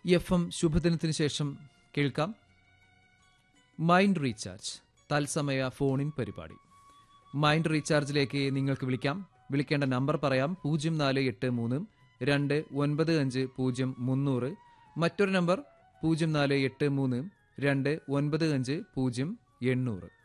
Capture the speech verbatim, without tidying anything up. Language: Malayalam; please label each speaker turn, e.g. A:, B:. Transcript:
A: എഫ് എം ശുഭദിനത്തിന് ശേഷം കേൾക്കാം മൈൻഡ് റീചാർജ് തത്സമയ ഫോണിൻ പരിപാടി. മൈൻഡ് റീചാർജിലേക്ക് നിങ്ങൾക്ക് വിളിക്കാം. വിളിക്കേണ്ട നമ്പർ പറയാം: പൂജ്യം നാല് എട്ട് മൂന്ന് രണ്ട് ഒൻപത് അഞ്ച് പൂജ്യം മുന്നൂറ്. മറ്റൊരു നമ്പർ പൂജ്യം നാല് എട്ട് മൂന്ന് രണ്ട് ഒൻപത് അഞ്ച് പൂജ്യം എണ്ണൂറ്.